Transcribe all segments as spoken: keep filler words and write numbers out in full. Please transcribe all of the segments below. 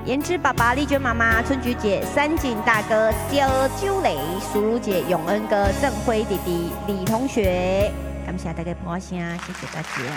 颜值爸爸、丽娟妈妈、春菊姐、三井大哥、小九雷、苏如姐、永恩哥、郑辉弟弟、李同学，感谢大家捧声，谢谢大家。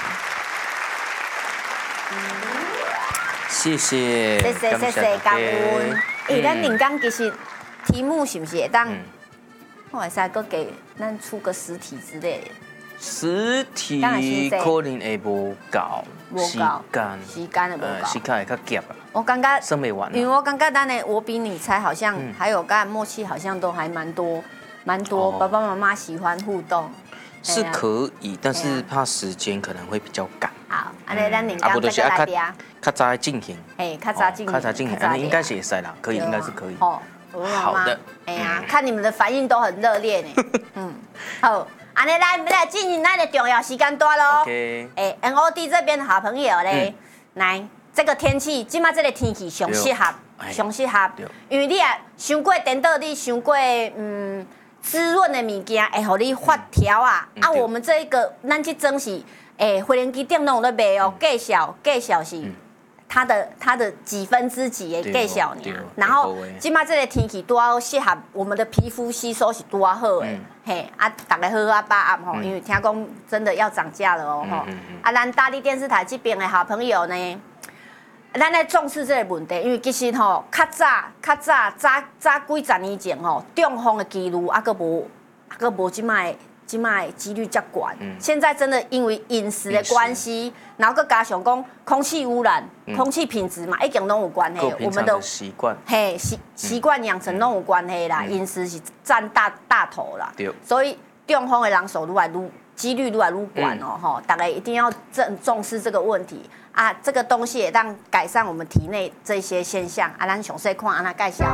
谢谢， 谢谢谢谢，感恩。诶，咱林刚其实题目是不是会当？我会使搁给咱出个实体之类的。 实体可能会无够时间， 时间会无够， 时间会较急啊。 我感觉算不完， 因为我感觉咱的我比你猜好像还有跟默契好像都还蛮多，蛮多爸爸妈妈喜欢互动。 是可以，但是怕时间可能会比较赶。 好，安尼咱林刚再来聊。 较早进行， 哎，较早进行， 较早进行，安尼应该是会使啦，可以，应该是可以。 哦， 好的。 哎呀，看你们的反应都很热烈呢。嗯，好。安尼来来进行咱的重要时间段咯。哎 ，N O D 这边的好朋友咧，来这个天气，今麦这个天气上适合，上适合，因为你啊，伤过等到你伤过嗯滋润的物件，会互你发条啊。啊，我们这一个咱这装是，诶，回联机店拢有咧卖哦，介绍介绍是。它的它的几分之几的介绍呢？然后今麦这个天气多好适合我们的皮肤吸收是多好的，嘿啊，大家好啊把握吼，因为听讲真的要涨价了哦吼。啊，咱大力电视台这边的好朋友呢，咱来重视这个问题，因为其实吼，较早较早早早几十年前吼，中风的几率啊个无啊个无今麦。即卖几率较高，嗯、现在真的因为饮食的关系，然后再加上讲空气污染、嗯、空气品质嘛，一定拢有关系。 我们的习惯， 嘿习习惯养成拢有关系啦，饮、嗯、食是占大大头啦。对，所以中风的人数愈来愈几率愈来愈高哦，吼、嗯，大家一定要正重视这个问题啊，这个东西也让改善我们体内这些现象啊，咱详细看安那介绍。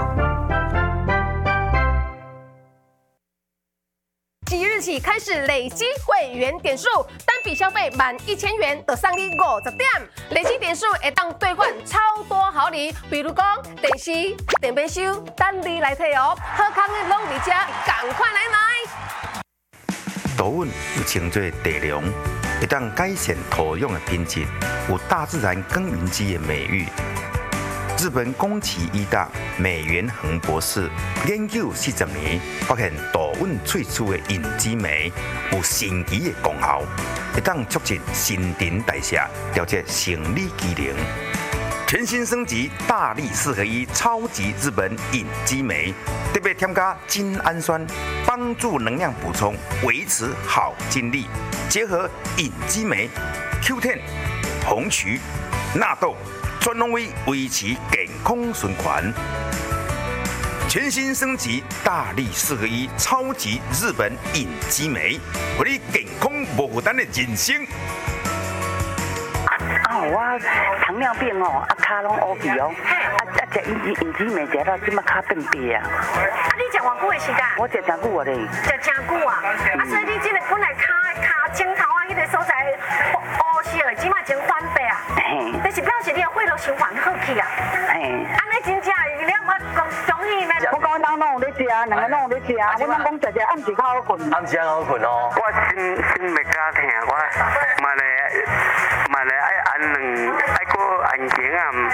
即日起开始累积会员点数，单笔消费满一千元就送你五十点，累积点数会当兑换超多好礼，比如讲电视、电冰箱，等你来摕哦。好康的拢伫这，赶快来买！ 稻阮有称作地龙，会当改善土壤的品质，有大自然耕耘机的美誉。日本宫崎医大美元恒博士研究四十年，发现稻阮萃取的引子酶有神奇的功效，会当促进新陈代谢，调节生理机能。全新升级大力四合一超级日本引子酶，特别添加精氨酸，帮助能量补充，维持好精力。结合引子酶、Q 十、红曲、纳豆。全拢为维持健康循环，全新升级大力四合一超级日本引子酶，互你健康无负担的人生。 哦，我糖尿病哦，啊骹拢乌皮哦，啊啊食引引子酶食到即马骹变白啊。 啊，你食偌久的时间？ 我食真久啊咧。 食真久啊！啊，所以你即个本来骹骹前头啊，迄个所在乌色的，即马前翻白啊。嘿。但是表示你的血液循环好去啊。嘿。安尼真正你我讲中医呢？ 我讲咱拢有咧食，两个拢有咧食，我咱讲食食暗时较好困。 暗时较好困哦。我心心袂加疼，我嘛咧嘛咧爱安两爱过安静啊。